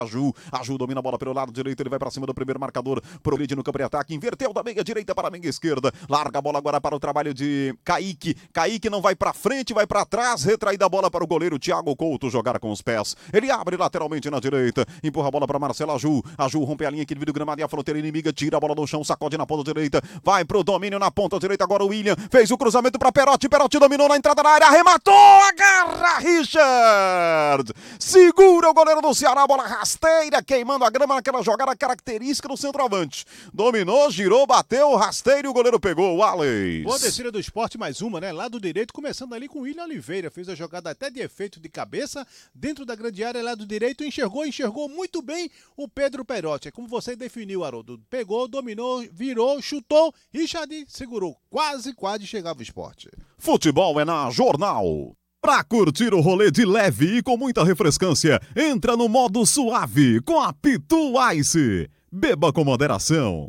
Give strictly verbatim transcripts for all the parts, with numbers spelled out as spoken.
Aju, Aju domina a bola pelo lado direito, ele vai para cima do primeiro marcador, progride no campo de ataque, inverteu da meia direita para a meia esquerda, larga a bola agora para o trabalho de Kaique, Kaique não vai para frente, vai para trás, retraída a bola para o goleiro Thiago Couto jogar com os pés, ele abre lateralmente na direita, empurra a bola para Marcelo Aju, Aju rompe a linha que divide o gramado e a fronteira inimiga, tira a bola do chão, sacode na ponta direita, vai pro domínio na ponta direita, agora o William, fez o cruzamento para Perotti, Perotti dominou na entrada da área, arrematou, agarra Richard, segura o goleiro do Ceará, a bola rasteira, queimando a grama naquela jogada característica do centroavante. Dominou, girou, bateu, rasteiro e o goleiro pegou, o Alex. Boa descida do Sport, mais uma, né? Lado direito, começando ali com o William Oliveira. Fez a jogada até de efeito de cabeça, dentro da grande área, lado direito, enxergou, enxergou muito bem o Pedro Perotti. É como você definiu, Haroldo. Pegou, dominou, virou, chutou, Richard segurou. Quase, quase chegava o Sport. Futebol é na Jornal. Pra curtir o rolê de leve e com muita refrescância, entra no modo suave com a Pitu Ice. Beba com moderação.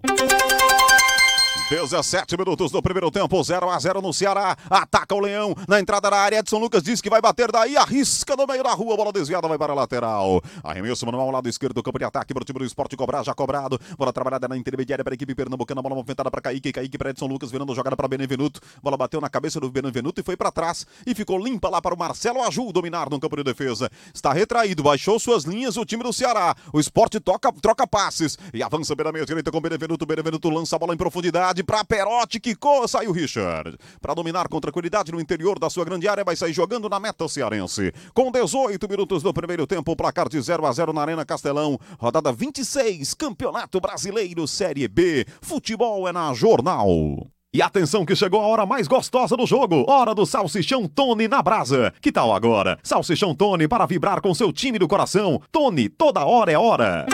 dezessete minutos do primeiro tempo, zero a zero no Ceará, ataca o Leão, na entrada da área, Edson Lucas diz que vai bater daí, arrisca no meio da rua, bola desviada, vai para a lateral, arremesso manual, lado esquerdo do campo de ataque para o time do Sport cobrar, já cobrado, bola trabalhada na intermediária para a equipe pernambucana, bola movimentada para Kaique, Kaique para Edson Lucas, virando jogada para Benevenuto, bola bateu na cabeça do Benevenuto e foi para trás, e ficou limpa lá para o Marcelo Aju dominar no campo de defesa, está retraído, baixou suas linhas o time do Ceará, o Sport toca, troca passes, e avança pela meia direita com Benevenuto, Benevenuto lança a bola em profundidade para Perotti, quicou, saiu o Richard. Para dominar com tranquilidade no interior da sua grande área, vai sair jogando na meta cearense. Com dezoito minutos do primeiro tempo, placar de zero a zero na Arena Castelão. Rodada vinte e seis, Campeonato Brasileiro Série B. Futebol é na Jornal. E atenção que chegou a hora mais gostosa do jogo, hora do Salsichão Tony na brasa. Que tal agora? Salsichão Tony para vibrar com seu time do coração. Tony, toda hora é hora.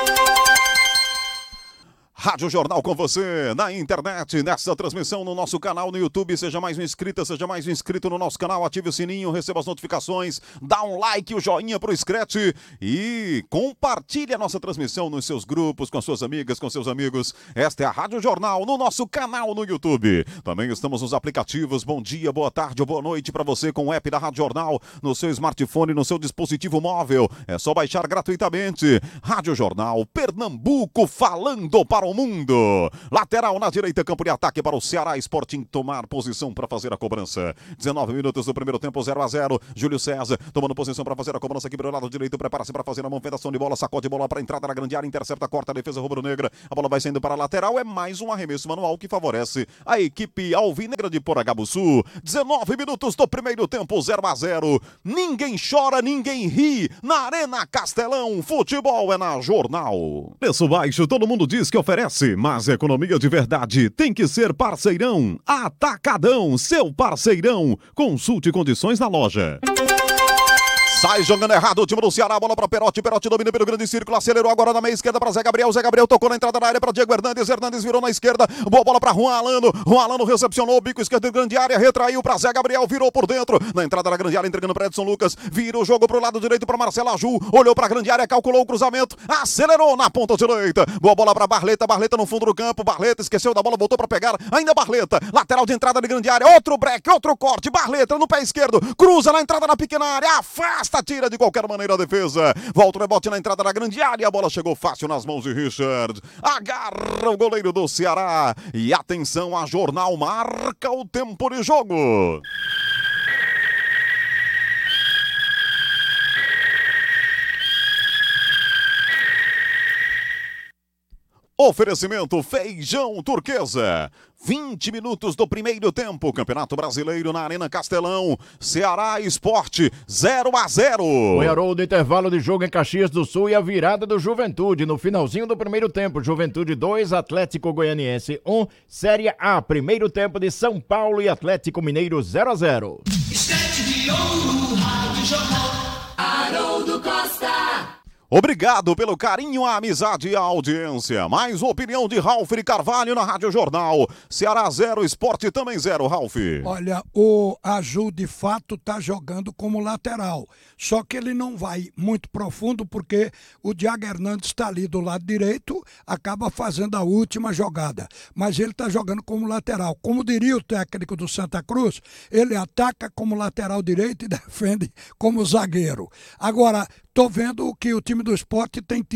Rádio Jornal com você, na internet, nessa transmissão no nosso canal no YouTube. Seja mais um inscrito, seja mais um inscrito no nosso canal, ative o sininho, receba as notificações, dá um like, o joinha pro Scratch e compartilhe a nossa transmissão nos seus grupos, com as suas amigas, com seus amigos. Esta é a Rádio Jornal no nosso canal no YouTube. Também estamos nos aplicativos. Bom dia, boa tarde ou boa noite para você com o app da Rádio Jornal no seu smartphone, no seu dispositivo móvel. É só baixar gratuitamente. Rádio Jornal, Pernambuco falando para o mundo. Lateral na direita, campo de ataque para o Ceará Sporting tomar posição para fazer a cobrança. dezenove minutos do primeiro tempo, zero a zero. Júlio César tomando posição para fazer a cobrança aqui pelo lado direito, prepara-se para fazer a movimentação de bola, sacode bola para a entrada na grande área, intercepta, corta a defesa rubro-negra. A bola vai saindo para a lateral, é mais um arremesso manual que favorece a equipe alvinegra de Poragabuçu. dezenove minutos do primeiro tempo, zero a zero. Ninguém chora, ninguém ri. Na Arena Castelão, futebol é na Jornal. Preço baixo, todo mundo diz que oferece, mas economia de verdade tem que ser parceirão. Atacadão, seu parceirão. Consulte condições na loja. Sai jogando errado o time do Ceará, bola para Perotti, Perotti domina pelo grande círculo, acelerou agora na meia esquerda para Zé Gabriel, Zé Gabriel tocou na entrada da área para Diego Hernandes, Hernandes virou na esquerda, boa bola para Juan Alano, Juan Alano recepcionou o bico esquerdo de grande área, retraiu para Zé Gabriel, virou por dentro, na entrada da grande área, entregando para Edson Lucas, vira o jogo para o lado direito para Marcelo Aju, olhou para a grande área, calculou o cruzamento, acelerou na ponta direita, boa bola para Barleta, Barleta no fundo do campo, Barleta esqueceu da bola, voltou para pegar, ainda Barleta, lateral de entrada de grande área, outro break, outro corte, Barleta no pé esquerdo, cruza na entrada na pequena área, afasta, tira de qualquer maneira a defesa, volta o rebote na entrada da grande área, a bola chegou fácil nas mãos de Richard, agarra o goleiro do Ceará e atenção, a Jornal marca o tempo de jogo. Oferecimento Feijão Turquesa. vinte minutos do primeiro tempo. Campeonato Brasileiro na Arena Castelão. Ceará Esporte zero a zero. Foi Haroldo, intervalo de jogo em Caxias do Sul e a virada do Juventude. No finalzinho do primeiro tempo, Juventude dois, Atlético Goianiense um. Série A, primeiro tempo de São Paulo e Atlético Mineiro zero a zero. Estante de ouro, Rádio Jornal, Haroldo Costa. Obrigado pelo carinho, a amizade e a audiência. Mais uma opinião de Ralf Carvalho na Rádio Jornal. Ceará zero, Esporte também zero, Ralf. Olha, o Aju de fato tá jogando como lateral. Só que ele não vai muito profundo porque o Diego Hernandes está ali do lado direito, acaba fazendo a última jogada. Mas ele tá jogando como lateral. Como diria o técnico do Santa Cruz, ele ataca como lateral direito e defende como zagueiro. Agora, tô vendo que o time do Sport tem